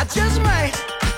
just might.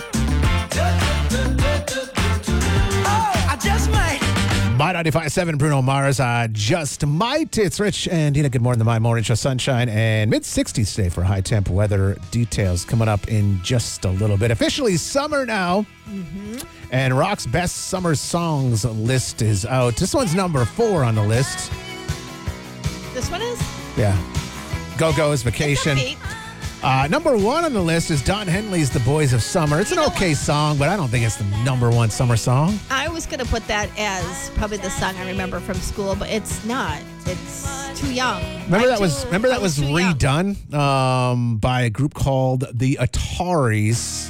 Oh, I just might. My 95.7 Bruno Mars, just might. It's Rich and Dina. Good morning, the My Morning Show. Sunshine and mid-60s today for high temp weather. Details coming up in just a little bit. Officially summer now. Mm-hmm. And Rock's best summer songs list is out. This one's number 4 on the list. This one is? Yeah. Go-Go's Vacation. It's Number 1 on the list is Don Henley's The Boys of Summer. It's an okay song, but I don't think it's the number 1 summer song. I was going to put that as probably the song I remember from school, but it's not. It's too young. Remember that was redone by a group called the Ataris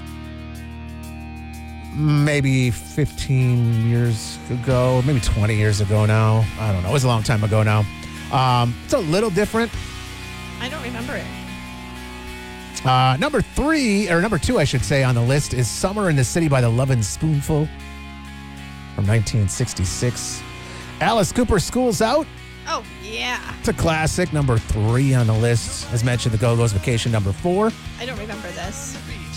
maybe 15 years ago, maybe 20 years ago now. I don't know. It was a long time ago now. It's a little different. I don't remember it. Number 2, I should say, on the list is Summer in the City by the Lovin' Spoonful from 1966. Alice Cooper, School's Out. Oh, yeah. It's a classic. Number 3 on the list. As mentioned, the Go-Go's Vacation, number 4. I don't remember this.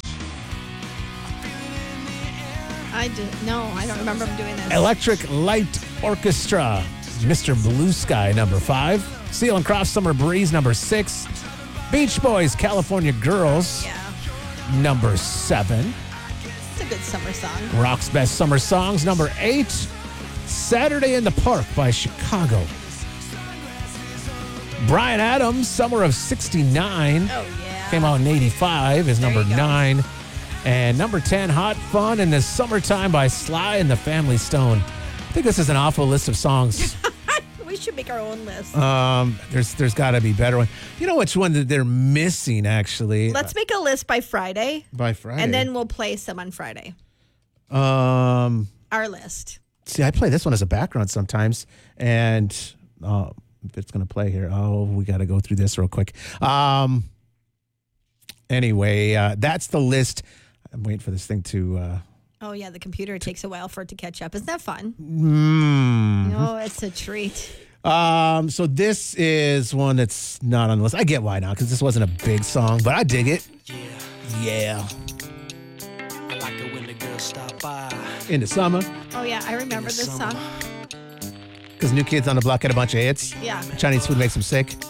I don't remember him doing this. Electric Light Orchestra, Mr. Blue Sky, number 5. Seal and Cross, Summer Breeze, number 6. Beach Boys, California Girls, number 7. It's a good summer song. Rock's best summer songs, number 8. Saturday in the Park by Chicago. Bryan Adams, Summer of 69. Oh, yeah. Came out in 85 is number 9. And number 10, Hot Fun in the Summertime by Sly and the Family Stone. I think this is an awful list of songs. We should make our own list. There's got to be better one. You know which one that they're missing, actually? Let's make a list by Friday. By Friday. And then we'll play some on Friday. Our See, I play this one as a background sometimes, and if it's going to play here, we got to go through this real quick. Anyway, that's the list. I'm waiting for this thing to... Oh, yeah, the computer, it takes a while for it to catch up. Isn't that fun? Oh, it's a treat. So this is one that's not on the list. I get why now, because this wasn't a big song, but I dig it. Yeah. I like it when the girls stop by. In the summer. Oh, yeah, I remember this song. Because New Kids on the Block had a bunch of hits. Yeah. Chinese food makes them sick.